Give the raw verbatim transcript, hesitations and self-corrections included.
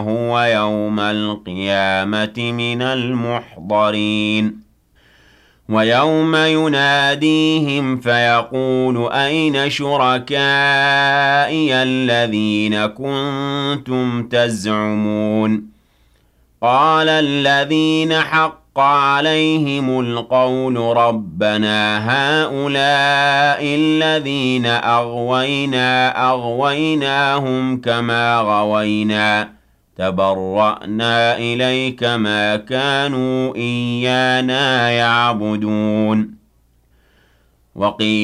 هو يوم القيامة من المحضرين ويوم يناديهم فيقول أين شركائي الذين كنتم تزعمون قال الذين حق عليهم القول ربنا هؤلاء الذين أغوينا أغويناهم كما غوينا تبرأنا إليك ما كانوا إيانا يعبدون وقيل